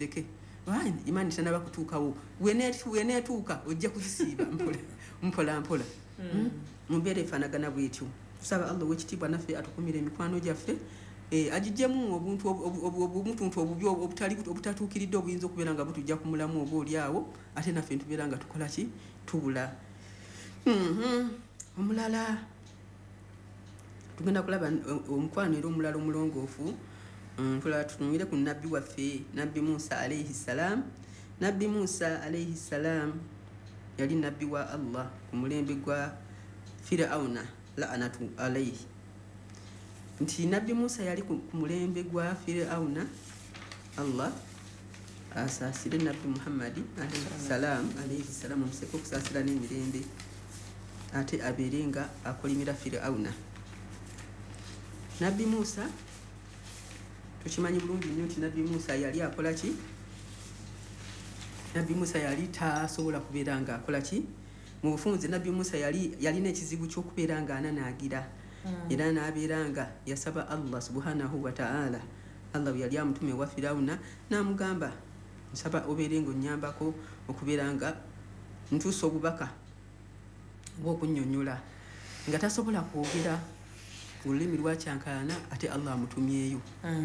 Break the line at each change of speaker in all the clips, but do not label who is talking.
tukireke imani tanaba kutuukawo weneetuuka ojja kuzisiiba mpola mumbeera efaanagana bwetyo. Tusaba Allah w'ekitiibwa naffe atukumire emikwano gyaffe agijjemu obutuntu obubi obutatuukiridde obuyinza okubeera nga butujja ku mulamu oba oli awo ate naffe ntubeera nga tukola ki tubula. Omulala tugenda kulaba omukwano era omulala omulongoofu. Tulaba tutunire ku nabbi waffe nabbi Musa alayhi salam. Nabbi Musa alayhi salam yali nabbi wa Allah ku mulembe gwa Firauna la'anatu alayhi. Nti nabbi Musa yali ku mulembe gwa Firauna Allah asaasire nabbi Muhammad alayhi salam omuseko okusaasira n'emirembe ate abeerenga akolimira Firauna. Nabbi Musa tukimanyi bulungi nnyo nti nabbi Musa yali akola ki? Nabbi Musa yali tasobola kubeera nga akola ki? Mu bufunze nabbi Musa yalina ekizibu ky'okubeera nga ananaagira era n'abeera nga yasaba Allah subhanahu wa ta'ala. Allah yali amutume wa Firauna n'amugamba nsaba obeere ng'onnyambako okubeera nga ntuusa obubaka bw'okunnyonnyola nga tasobola kwogera olulimi lwakyankalana ate Allah amutumyeyo.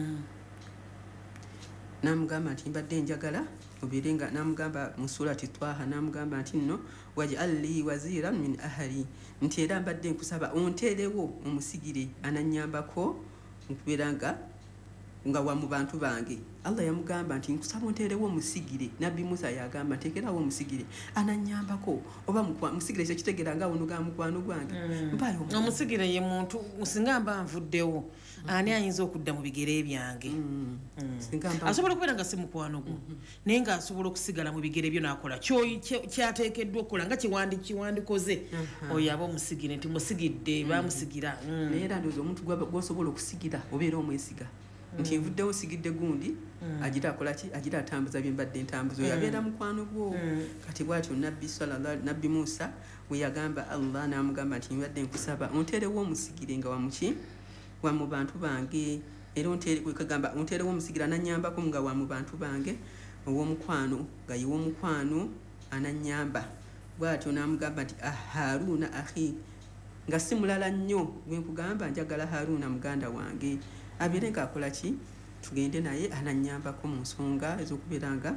N'amugamba nti mbadde njagala obeere nga n'amugamba mu surati Twaha n'amugamba nti nno waj'al li waziran min ahli nti era mbadde nkusaba onteerewo omusigire anannyambako okubeera nga wa mu bantu bange. Allah yamugamba nti nkusaba onteerewo omusigire. Nabbi Musa yagamba nteekerawo omusigire anannyambako oba musigire ekyo kitegeera nga wono ga mukwano gwange.
Omusigire ye muntu singa mba nvuddewo ani ayinza okudda mu bigere byange. Asobola okubeera nga si mukwano gwo naye nga asobola okusigala mu bigere byo n'akola kyateekeddwa okukola nga kiwandikoze oyo aba omusigire nti musigidde bamusigira.
Naye era ndowooza omuntu gw'osobola okusigira obeera omwesiga nti nvuddewo sigidde gundi agira akola ki agira atambuza bye mbadde ntambuza oyo abeera mukwano gwo. Kati bw'atyo nabbi Musa we yagamba Allah n'amugamba nti mbadde nkusaba onteerewo omusigire nga wa mu bantu bange era kagamba onteerewo omusigire anannyambako nga wa mu bantu bange ow'omukwano nga ye w'omukwano anannyamba. Bw'atyo n'amugamba nti Haruna akhi nga si mulala nnyo gwe nkugamba njagala Haruna muganda wange abeere nga akola ki tugende naye anannyambako mu nsonga ez'okubeera nga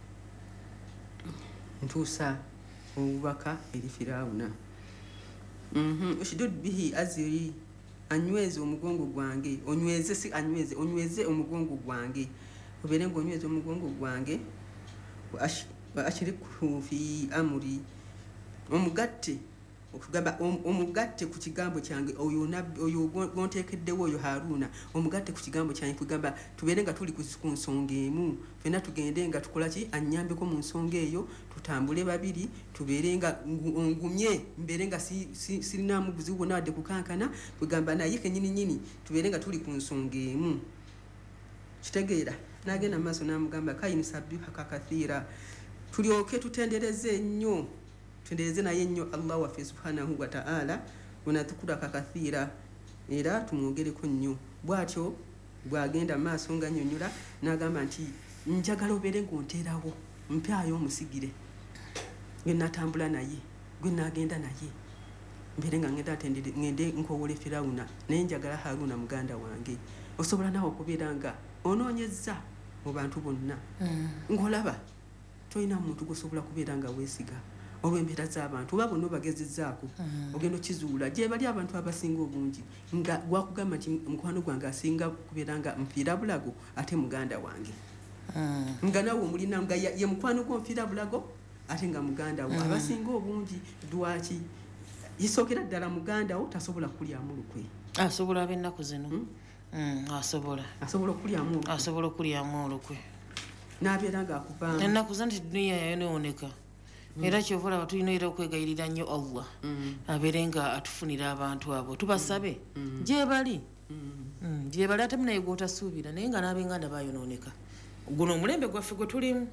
ntuusa obubaka eri Firauna. Ushdud bihi azri anyweze omugongo gwange onyweze omugongo gwange obeere ng'onyweze omugongo gwange wa ashirikhu fi amri omugatte okugamba omugatte ku kigambo kyange oyo gonteekeddewo oyo Haruna omugatte ku kigambo kyange kugamba tubeere nga tuli ku nsonga emu ffenna tugende nga tukola ki annyambeko mu nsonga eyo tutambule babiri tubeere nga ngumye mbeere nga sirinamu buzibu bwonna wadde kukankana kugamba naye kennyini tubeere nga tuli ku nsonga emu. Kitegeera n'agenda mu maaso n'amugamba kayinusabbihaka kathiira tulyoke tutendereze nnyo tutendereze naye nnyo Allah waffe subhanahu wa ta'ala wanatukuraka kathiira era tumwogereko nnyo. Bw'atyo bw'agenda mu maaso nga nnyonnyola n'agamba nti njagala obeere ng'onteerawo mpyayo omusigire gwe natambula naye gwe nagenda naye mbeere nga ngende nkowole Firawuna naye njagala Haruna muganda wange. Osobola nawe okubeera nga onoonyezza mu bantu bonna ng'olaba tolina muntu gwosobola kubeera nga weesiga olw'embeera z'abantu oba bonna obagezezzaako ogenda okizuula gye bali abantu abasinga obungi nga gwakugamba nti mukwano gwange asinga kubeera nga nfiira bulago ate muganda wange nga nawe omulina nga ye mukwano gwo nfiira bulago ate nga muganda wo abasinga obungi lwaki yisookera ddala muganda wo tasobola kulyamu lukwe
asobola ab'ennaku zino asobola okulyamu olukwe
n'abeera ng'akuvaamu
ennaku zino nti duniya yayonooneka era kyovola tulina era okwegayirira nnyo Allah abeere nga atufunira abantu abo tubasabe gye bali ate munaye gw'otasuubira naye nga n'ab'enganda bayonooneka. Guno omulembe gwaffe gwe tulimu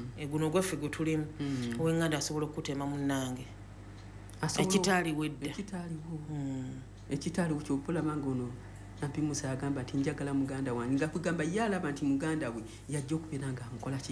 ow'enganda asobola okutema munnange ekitaaliwo edda
ekitaaliwo kyokulaba ng'ono Nabbi Musa yagamba nti njagala muganda wange nga kugamba ye alaba nti muganda we yajja okubeera nga amukola ki